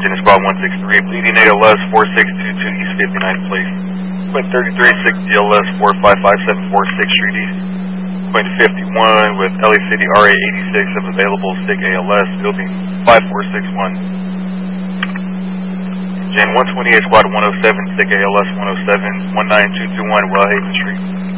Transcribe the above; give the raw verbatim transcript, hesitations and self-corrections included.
Virginia Squad one six three, bleeding A L S four six two two East fifty-ninth Place. Point thirty-three, six D L S four five five seven four sixth Street East. Point fifty-one with L A City R A eighty-six of available stick A L S, building five four six one. Gen one twenty-eight Squad one oh seven, stick A L S one oh seven, one nine two two one, Wellhaven Street.